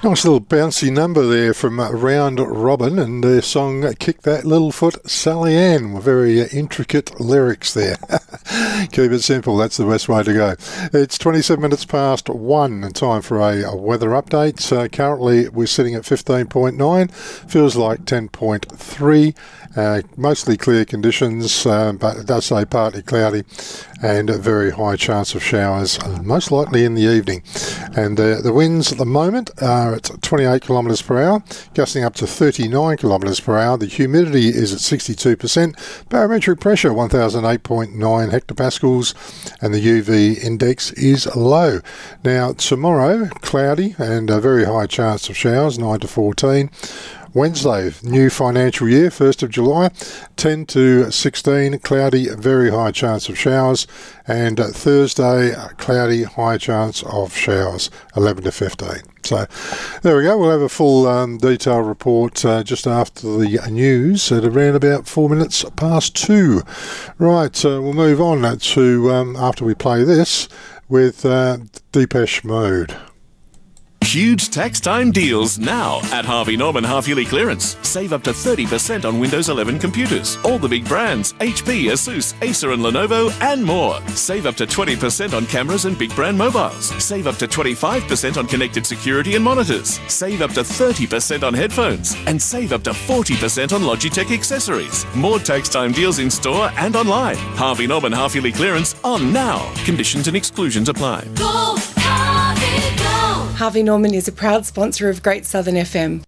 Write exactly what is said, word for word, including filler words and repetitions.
Nice little bouncy number there from uh, Round Robin and their song Kick That Little Foot, Sally Ann. Very uh, intricate lyrics there. Keep it simple, that's the best way to go. It's twenty-seven minutes past one and time for a, a weather update. Uh, currently we're sitting at fifteen point nine, feels like ten point three. Uh, mostly clear conditions, uh, but it does say partly cloudy and a very high chance of showers, uh, most likely in the evening. And uh, the winds at the moment are at twenty-eight kilometres per hour, gusting up to thirty-nine kilometres per hour. The humidity is at sixty-two percent, barometric pressure one thousand eight point nine hectopascals, and the U V index is low. Now tomorrow, cloudy and a very high chance of showers, nine to fourteen. Wednesday, new financial year, first of July, ten to sixteen, cloudy, very high chance of showers. And uh, Thursday, cloudy, high chance of showers, eleven to fifteen. So there we go. We'll have a full um, detailed report uh, just after the news at around about four minutes past two. Right, uh, we'll move on to, um, after we play this, with uh, Depeche Mode. Huge tax time deals now at Harvey Norman half-yearly clearance. Save up to thirty percent on Windows eleven computers. All the big brands, H P, Asus, Acer and Lenovo and more. Save up to twenty percent on cameras and big brand mobiles. Save up to twenty-five percent on connected security and monitors. Save up to thirty percent on headphones. And save up to forty percent on Logitech accessories. More tax time deals in store and online. Harvey Norman half-yearly clearance on now. Conditions and exclusions apply. Go, Harvey, go! Harvey Norman is a proud sponsor of Great Southern F M.